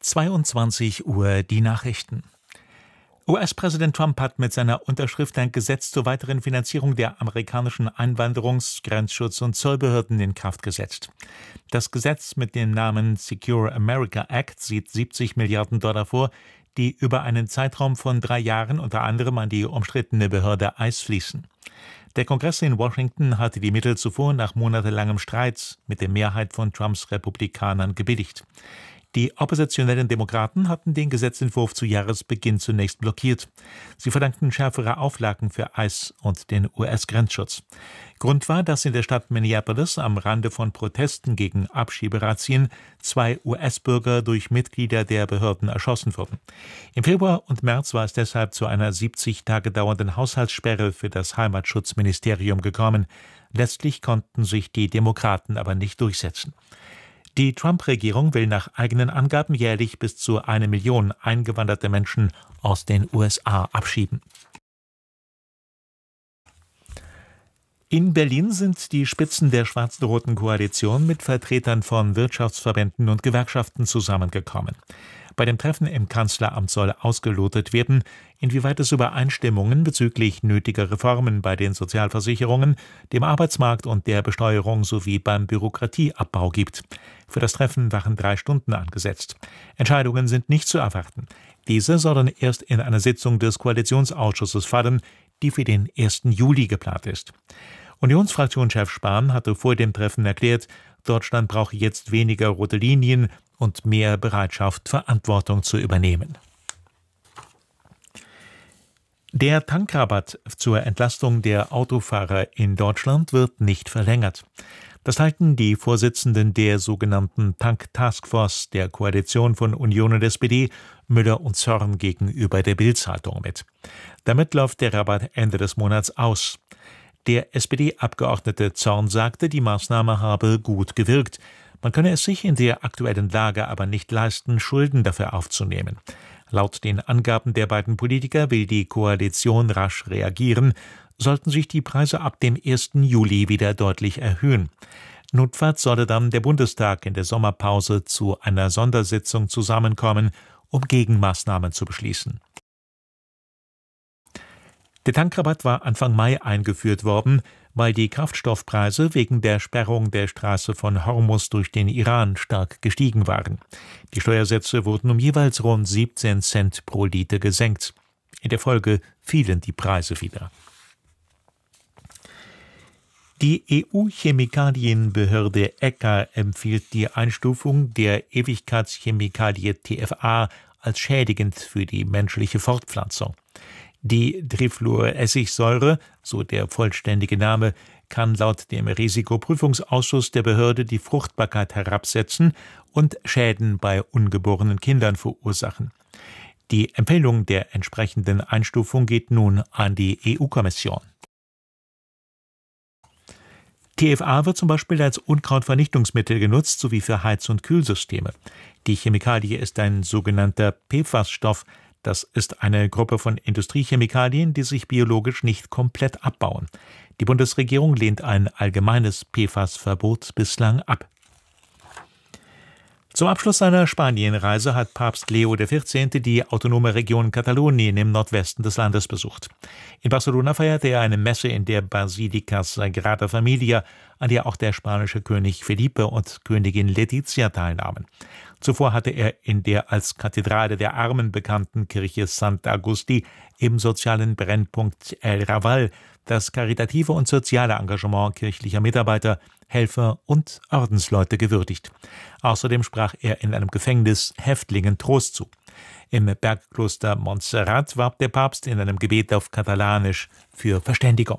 22 Uhr die Nachrichten. US-Präsident Trump hat mit seiner Unterschrift ein Gesetz zur weiteren Finanzierung der amerikanischen Einwanderungs-, Grenzschutz- und Zollbehörden in Kraft gesetzt. Das Gesetz mit dem Namen Secure America Act sieht 70 Milliarden Dollar vor, die über einen Zeitraum von 3 Jahren unter anderem an die umstrittene Behörde ICE fließen. Der Kongress in Washington hatte die Mittel zuvor nach monatelangem Streit mit der Mehrheit von Trumps Republikanern gebilligt. Die oppositionellen Demokraten hatten den Gesetzentwurf zu Jahresbeginn zunächst blockiert. Sie verlangten schärfere Auflagen für ICE und den US-Grenzschutz. Grund war, dass in der Stadt Minneapolis am Rande von Protesten gegen Abschieberazzien 2 US-Bürger durch Mitglieder der Behörden erschossen wurden. Im Februar und März war es deshalb zu einer 70 Tage dauernden Haushaltssperre für das Heimatschutzministerium gekommen. Letztlich konnten sich die Demokraten aber nicht durchsetzen. Die Trump-Regierung will nach eigenen Angaben jährlich bis zu 1 Million eingewanderte Menschen aus den USA abschieben. In Berlin sind die Spitzen der schwarz-roten Koalition mit Vertretern von Wirtschaftsverbänden und Gewerkschaften zusammengekommen. Bei dem Treffen im Kanzleramt soll ausgelotet werden, inwieweit es Übereinstimmungen bezüglich nötiger Reformen bei den Sozialversicherungen, dem Arbeitsmarkt und der Besteuerung sowie beim Bürokratieabbau gibt. Für das Treffen waren 3 Stunden angesetzt. Entscheidungen sind nicht zu erwarten. Diese sollen erst in einer Sitzung des Koalitionsausschusses fallen, die für den 1. Juli geplant ist. Unionsfraktionschef Spahn hatte vor dem Treffen erklärt, Deutschland brauche jetzt weniger rote Linien und mehr Bereitschaft, Verantwortung zu übernehmen. Der Tankrabatt zur Entlastung der Autofahrer in Deutschland wird nicht verlängert. Das halten die Vorsitzenden der sogenannten Tank-Taskforce der Koalition von Union und SPD, Müller und Zorn, gegenüber der Bild-Zeitung mit. Damit läuft der Rabatt Ende des Monats aus. Der SPD-Abgeordnete Zorn sagte, die Maßnahme habe gut gewirkt. Man könne es sich in der aktuellen Lage aber nicht leisten, Schulden dafür aufzunehmen. Laut den Angaben der beiden Politiker will die Koalition rasch reagieren, sollten sich die Preise ab dem 1. Juli wieder deutlich erhöhen. Notfalls solle dann der Bundestag in der Sommerpause zu einer Sondersitzung zusammenkommen, um Gegenmaßnahmen zu beschließen. Der Tankrabatt war Anfang Mai eingeführt worden, weil die Kraftstoffpreise wegen der Sperrung der Straße von Hormuz durch den Iran stark gestiegen waren. Die Steuersätze wurden um jeweils rund 17 Cent pro Liter gesenkt. In der Folge fielen die Preise wieder. Die EU-Chemikalienbehörde ECHA empfiehlt die Einstufung der Ewigkeitschemikalie TFA als schädigend für die menschliche Fortpflanzung. Die Trifluoressigsäure, so der vollständige Name, kann laut dem Risikoprüfungsausschuss der Behörde die Fruchtbarkeit herabsetzen und Schäden bei ungeborenen Kindern verursachen. Die Empfehlung der entsprechenden Einstufung geht nun an die EU-Kommission. TFA wird zum Beispiel als Unkrautvernichtungsmittel genutzt, sowie für Heiz- und Kühlsysteme. Die Chemikalie ist ein sogenannter PFAS-Stoff. Das ist eine Gruppe von Industriechemikalien, die sich biologisch nicht komplett abbauen. Die Bundesregierung lehnt ein allgemeines PFAS-Verbot bislang ab. Zum Abschluss seiner Spanienreise hat Papst Leo XIV. Die autonome Region Katalonien im Nordwesten des Landes besucht. In Barcelona feierte er eine Messe in der Basilika Sagrada Familia, an der auch der spanische König Felipe und Königin Letizia teilnahmen. Zuvor hatte er in der als Kathedrale der Armen bekannten Kirche Sant Agustí im sozialen Brennpunkt El Raval das karitative und soziale Engagement kirchlicher Mitarbeiter, Helfer und Ordensleute gewürdigt. Außerdem sprach er in einem Gefängnis Häftlingen Trost zu. Im Bergkloster Montserrat warb der Papst in einem Gebet auf Katalanisch für Verständigung.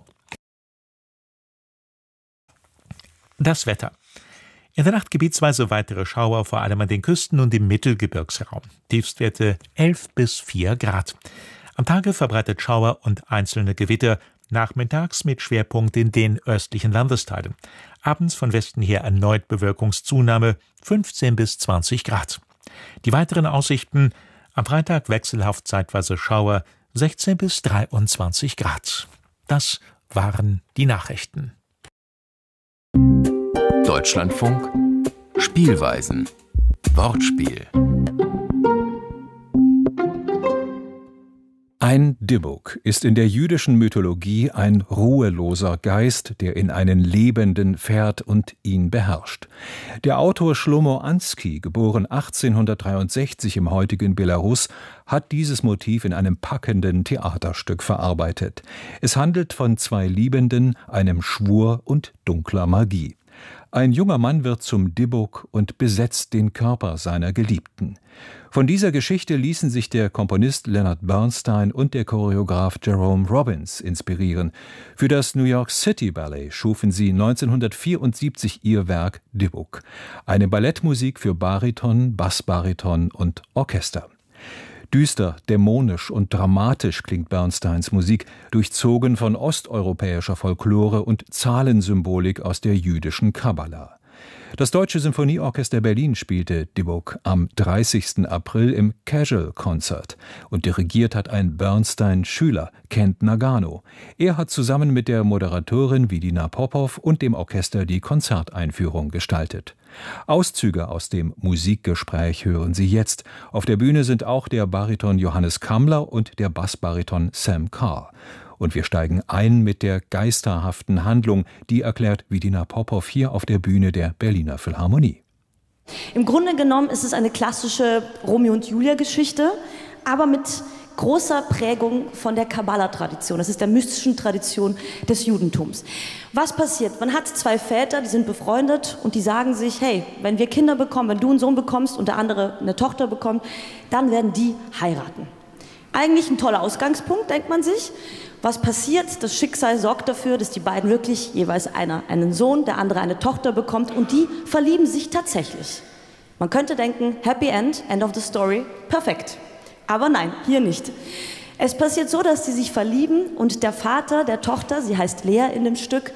Das Wetter. In der Nacht gebietsweise weitere Schauer, vor allem an den Küsten und im Mittelgebirgsraum. Tiefstwerte 11 bis 4 Grad. Am Tage verbreitet Schauer und einzelne Gewitter, nachmittags mit Schwerpunkt in den östlichen Landesteilen. Abends von Westen her erneut Bewölkungszunahme 15 bis 20 Grad. Die weiteren Aussichten: am Freitag wechselhaft zeitweise Schauer 16 bis 23 Grad. Das waren die Nachrichten. Deutschlandfunk Spielweisen. Wortspiel. Dybbuk ist in der jüdischen Mythologie ein ruheloser Geist, der in einen Lebenden fährt und ihn beherrscht. Der Autor Shlomo Ansky, geboren 1863 im heutigen Belarus, hat dieses Motiv in einem packenden Theaterstück verarbeitet. Es handelt von zwei Liebenden, einem Schwur und dunkler Magie. Ein junger Mann wird zum Dybbuk und besetzt den Körper seiner Geliebten. Von dieser Geschichte ließen sich der Komponist Leonard Bernstein und der Choreograf Jerome Robbins inspirieren. Für das New York City Ballet schufen sie 1974 ihr Werk Dybbuk, eine Ballettmusik für Bariton, Bassbariton und Orchester. Düster, dämonisch und dramatisch klingt Bernsteins Musik, durchzogen von osteuropäischer Folklore und Zahlensymbolik aus der jüdischen Kabbala. Das Deutsche Symphonieorchester Berlin spielte Dybbuk am 30. April im Casual Concert und dirigiert hat ein Bernstein-Schüler, Kent Nagano. Er hat zusammen mit der Moderatorin Vidina Popov und dem Orchester die Konzerteinführung gestaltet. Auszüge aus dem Musikgespräch hören Sie jetzt. Auf der Bühne sind auch der Bariton Johannes Kammler und der Bassbariton Sam Carr. Und wir steigen ein mit der geisterhaften Handlung, die erklärt Vidina Popov hier auf der Bühne der Berliner Philharmonie. Im Grunde genommen ist es eine klassische Romeo und Julia-Geschichte, aber mit großer Prägung von der Kabbala-Tradition. Das ist der mystischen Tradition des Judentums. Was passiert? Man hat zwei Väter, die sind befreundet und die sagen sich, hey, wenn wir Kinder bekommen, wenn du einen Sohn bekommst und der andere eine Tochter bekommt, dann werden die heiraten. Eigentlich ein toller Ausgangspunkt, denkt man sich. Was passiert? Das Schicksal sorgt dafür, dass die beiden wirklich jeweils einer einen Sohn, der andere eine Tochter bekommt und die verlieben sich tatsächlich. Man könnte denken, Happy End, End of the Story, perfekt. Aber nein, hier nicht. Es passiert so, dass sie sich verlieben und der Vater der Tochter, sie heißt Lea in dem Stück,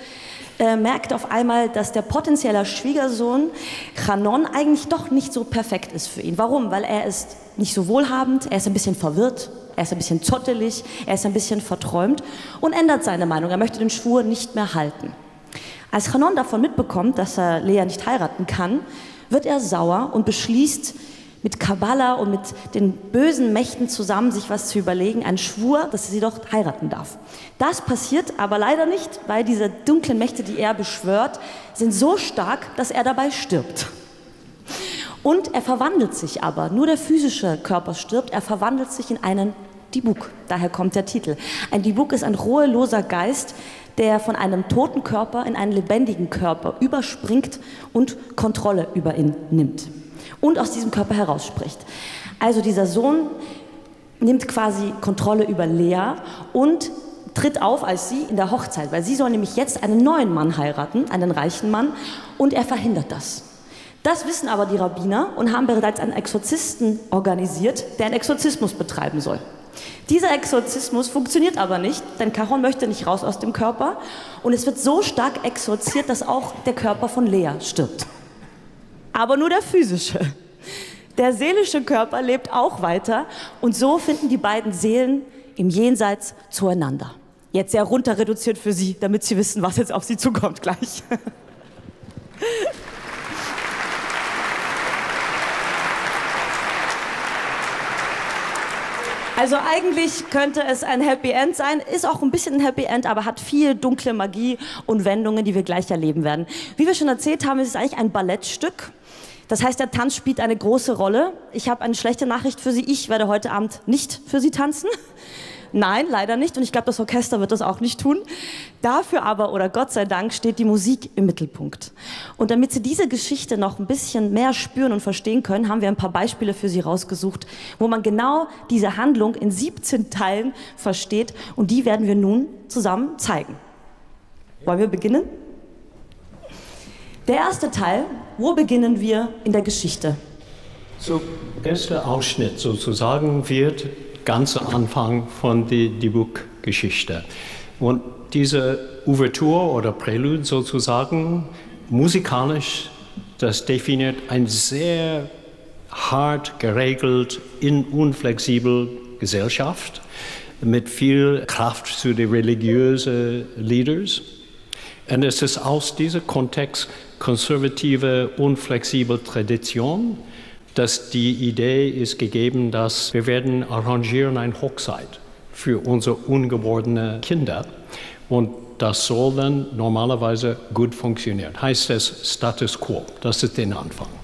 merkt auf einmal, dass der potenzielle Schwiegersohn Chanon eigentlich doch nicht so perfekt ist für ihn. Warum? Weil er ist nicht so wohlhabend, er ist ein bisschen verwirrt, er ist ein bisschen zottelig, er ist ein bisschen verträumt und ändert seine Meinung. Er möchte den Schwur nicht mehr halten. Als Chanon davon mitbekommt, dass er Lea nicht heiraten kann, wird er sauer und beschließt, mit Kabbala und mit den bösen Mächten zusammen sich was zu überlegen, einen Schwur, dass er sie doch heiraten darf. Das passiert aber leider nicht, weil diese dunklen Mächte, die er beschwört, sind so stark, dass er dabei stirbt. Und er verwandelt sich aber, nur der physische Körper stirbt, er verwandelt sich in einen Dybbuk, daher kommt der Titel. Ein Dybbuk ist ein ruheloser Geist, der von einem toten Körper in einen lebendigen Körper überspringt und Kontrolle über ihn nimmt. Und aus diesem Körper herausspricht. Also dieser Sohn nimmt quasi Kontrolle über Lea und tritt auf als sie in der Hochzeit, weil sie soll nämlich jetzt einen neuen Mann heiraten, einen reichen Mann, und er verhindert das. Das wissen aber die Rabbiner und haben bereits einen Exorzisten organisiert, der einen Exorzismus betreiben soll. Dieser Exorzismus funktioniert aber nicht, denn Charon möchte nicht raus aus dem Körper und es wird so stark exorziert, dass auch der Körper von Lea stirbt. Aber nur der physische. Der seelische Körper lebt auch weiter und so finden die beiden Seelen im Jenseits zueinander. Jetzt sehr runter reduziert für Sie, damit Sie wissen, was jetzt auf Sie zukommt gleich. Also eigentlich könnte es ein Happy End sein, ist auch ein bisschen ein Happy End, aber hat viel dunkle Magie und Wendungen, die wir gleich erleben werden. Wie wir schon erzählt haben, ist es eigentlich ein Ballettstück. Das heißt, der Tanz spielt eine große Rolle. Ich habe eine schlechte Nachricht für Sie. Ich werde heute Abend nicht für Sie tanzen. Nein, leider nicht. Und ich glaube, das Orchester wird das auch nicht tun. Dafür aber, oder Gott sei Dank, steht die Musik im Mittelpunkt. Und damit Sie diese Geschichte noch ein bisschen mehr spüren und verstehen können, haben wir ein paar Beispiele für Sie rausgesucht, wo man genau diese Handlung in 17 Teilen versteht. Und die werden wir nun zusammen zeigen. Wollen wir beginnen? Der erste Teil, wo beginnen wir in der Geschichte? So, erster Ausschnitt sozusagen wird ganz am Anfang von der Dybbuk-Geschichte. Und diese Ouverture oder Prälude sozusagen, musikalisch, das definiert eine sehr hart geregelt, unflexibel Gesellschaft mit viel Kraft zu den religiösen Leaders. Und es ist aus diesem Kontext konservative, unflexible Tradition, dass die Idee ist gegeben, dass wir werden arrangieren eine Hochzeit für unsere ungeborenen Kinder. Und das soll dann normalerweise gut funktionieren. Heißt es Status Quo. Das ist der Anfang.